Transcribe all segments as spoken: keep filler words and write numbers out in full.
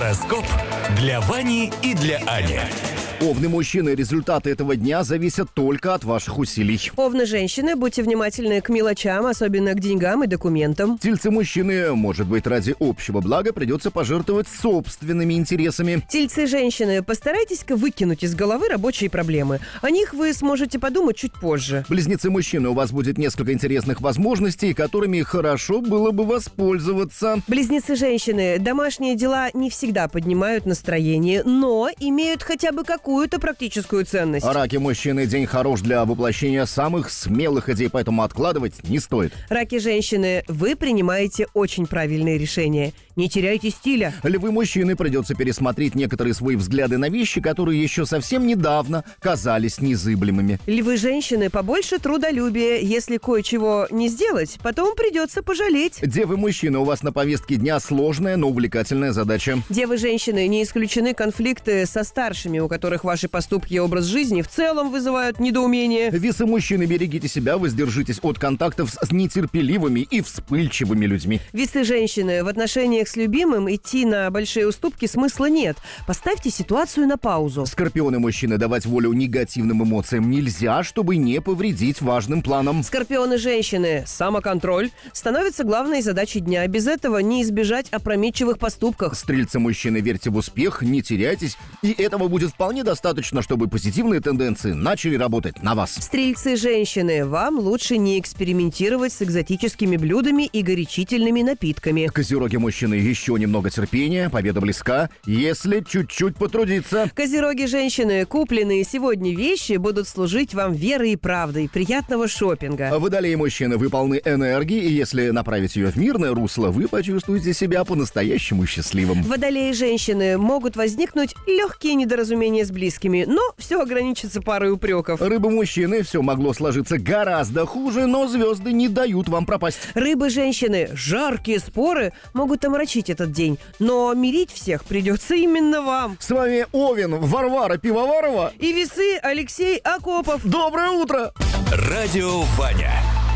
Гороскоп для Вани и для Ани. Овны мужчины, результаты этого дня зависят только от ваших усилий. Овны женщины, будьте внимательны к мелочам, особенно к деньгам и документам. Тельцы мужчины, может быть, ради общего блага придется пожертвовать собственными интересами. Тельцы женщины, постарайтесь-ка выкинуть из головы рабочие проблемы. О них вы сможете подумать чуть позже. Близнецы мужчины, у вас будет несколько интересных возможностей, которыми хорошо было бы воспользоваться. Близнецы женщины, домашние дела не всегда поднимают настроение, но имеют хотя бы какую-то практическую ценность. Раки мужчины, день хорош для воплощения самых смелых идей, поэтому откладывать не стоит. Раки женщины, вы принимаете очень правильные решения. Не теряйте стиля. Львы мужчины, придется пересмотреть некоторые свои взгляды на вещи, которые еще совсем недавно казались незыблемыми. Львы женщины, побольше трудолюбия. Если кое-чего не сделать, потом придется пожалеть. Девы мужчины, у вас на повестке дня сложная, но увлекательная задача. Девы женщины, не исключены конфликты со старшими, у которых ваши поступки и образ жизни в целом вызывают недоумение. Весы мужчины, берегите себя, воздержитесь от контактов с нетерпеливыми и вспыльчивыми людьми. Весы женщины, в отношениях с любимым идти на большие уступки смысла нет. Поставьте ситуацию на паузу. Скорпионы мужчины, давать волю негативным эмоциям нельзя, чтобы не повредить важным планам. Скорпионы женщины, самоконтроль становится главной задачей дня. Без этого не избежать опрометчивых поступков. Стрельцы мужчины, верьте в успех, не теряйтесь, и этого будет вполне достаточно, чтобы позитивные тенденции начали работать на вас. Стрельцы женщины, вам лучше не экспериментировать с экзотическими блюдами и горячительными напитками. Козероги мужчины, еще немного терпения, победа близка, если чуть-чуть потрудиться. Козероги женщины, купленные сегодня вещи будут служить вам верой и правдой. Приятного шопинга. Водолеи мужчины, вы полны энергии, и если направить ее в мирное русло, вы почувствуете себя по-настоящему счастливым. Водолеи женщины, могут возникнуть легкие недоразумения с близкими, но все ограничится парой упреков. Рыбы мужчины, все могло сложиться гораздо хуже, но звезды не дают вам пропасть. Рыбы женщины, жаркие споры могут омрачить этот день, но мирить всех придется именно вам. С вами Овен, Варвара Пивоварова и Весы Алексей Акопов. Доброе утро! Радио Ваня.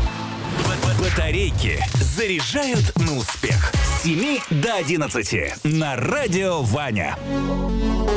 Батарейки заряжают на успех. С семи до одиннадцати на Радио Ваня.